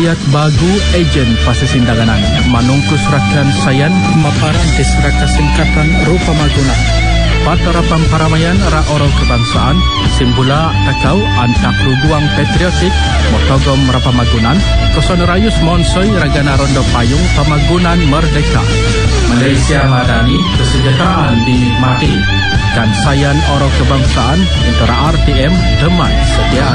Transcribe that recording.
Ayat bagu ejen pasesindanganan manungkus rakan sayan maparan disraka singkatan rupa maguna. Patara pamparamaian ra oro kebangsaan simbula takau antak ruguang patriotik motogom rapamagunan kosonarayus monsoi ragana rondo payung pamagunan merdeka. Malaysia Madani kesejahteraan dinikmati. Dan sayan oro kebangsaan intera RTM teman setia